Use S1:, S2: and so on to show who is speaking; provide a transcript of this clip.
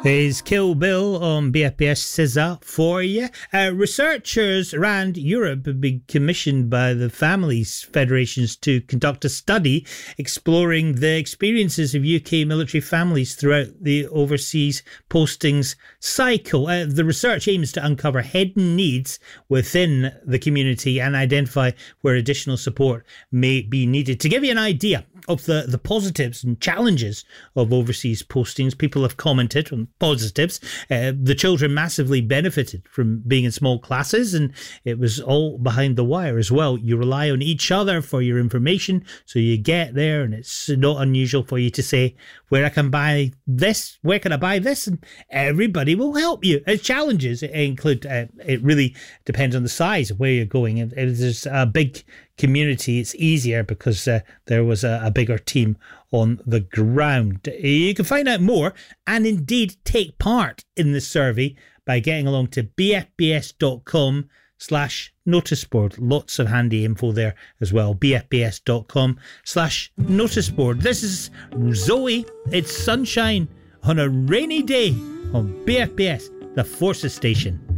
S1: Is Kill Bill on BFBS SZA for you. Researchers around Europe have been commissioned by the Families Federations to conduct a study exploring the experiences of UK military families throughout the overseas postings cycle. The research aims to uncover hidden needs within the community and identify where additional support may be needed. To give you an idea of the positives and challenges of overseas postings, people have commented on positives. The children massively benefited from being in small classes, and it was all behind the wire as well. You rely on each other for your information, so you get there and it's not unusual for you to say, where can I buy this, and everybody will help you. Challenges include, it really depends on the size of where you're going. If there's a big community, it's easier because there was a bigger team on the ground. You can find out more and indeed take part in the survey by getting along to bfbs.com/noticeboard. Lots of handy info there as well. bfbs.com/noticeboard. This is Zoe. It's sunshine on a rainy day on BFBS, the Forces Station.